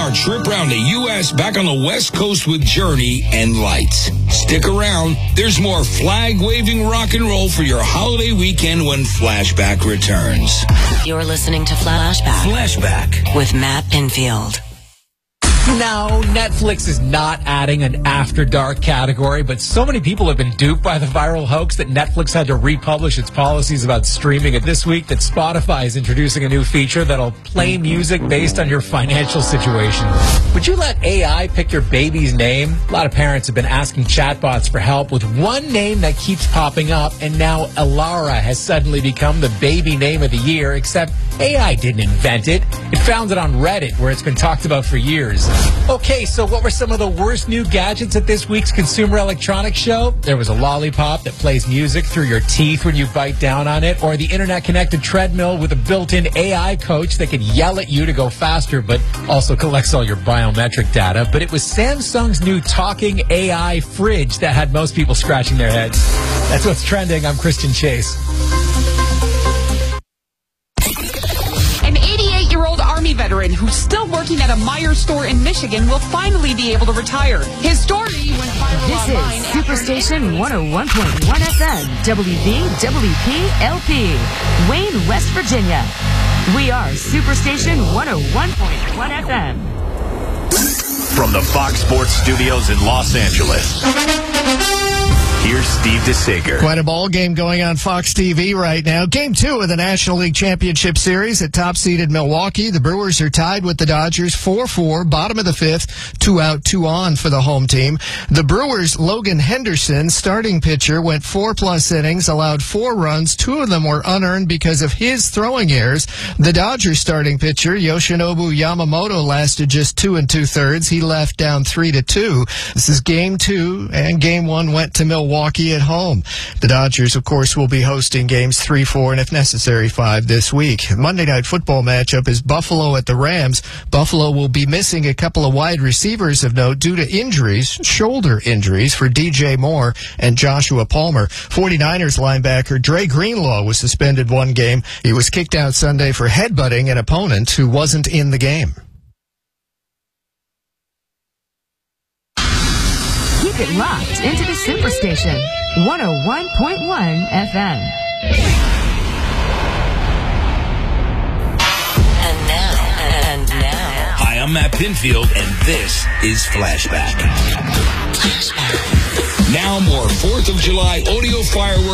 our trip around the U.S. back on the West Coast with Journey and Lights. Stick around. There's more flag-waving rock and roll for your holiday weekend when Flashback returns. You're listening to Flashback. Flashback. With Matt Pinfield. No, Netflix is not adding an After Dark category, but so many people have been duped by the viral hoax that Netflix had to republish its policies about streaming it this week that Spotify is introducing a new feature that'll play music based on your financial situation. Would you let AI pick your baby's name? A lot of parents have been asking chatbots for help with one name that keeps popping up, and now Alara has suddenly become the baby name of the year, except AI didn't invent it. It found it on Reddit, where it's been talked about for years. Okay, so what were some of the worst new gadgets at this week's Consumer Electronics Show? There was a lollipop that plays music through your teeth when you bite down on it, or the internet-connected treadmill with a built-in AI coach that could yell at you to go faster, but also collects all your biometric data. But it was Samsung's new talking AI fridge that had most people scratching their heads. That's what's trending. I'm Christian Chase. Army veteran who's still working at a Meijer store in Michigan will finally be able to retire. His story went viral online. This is Superstation 101.1 FM, WVWP-LP, Wayne, West Virginia. We are Superstation 101.1 FM. From the Fox Sports Studios in Los Angeles, here's Steve DeSager. Quite a ball game going on Fox TV right now. Game 2 of the National League Championship Series at top-seeded Milwaukee. The Brewers are tied with the Dodgers 4-4, bottom of the 5th, 2 out, 2 on for the home team. The Brewers' Logan Henderson, starting pitcher, went 4+ innings, allowed 4 runs. 2 of them were unearned because of his throwing errors. The Dodgers' starting pitcher, Yoshinobu Yamamoto, lasted just 2 2/3. He left down 3-2. This is Game 2, and Game 1 went to Milwaukee at home. The Dodgers, of course, will be hosting games 3, 4, and if necessary, 5 this week. Monday Night Football matchup is Buffalo at the Rams. Buffalo will be missing a couple of wide receivers of note due to injuries, shoulder injuries for DJ Moore and Joshua Palmer. 49ers linebacker Dre Greenlaw was suspended 1 game. He was kicked out Sunday for headbutting an opponent who wasn't in the game. Keep it locked into the Superstation 101.1 FM. And now. Hi, I'm Matt Pinfield, and this is Flashback. Now more 4th of July audio fireworks.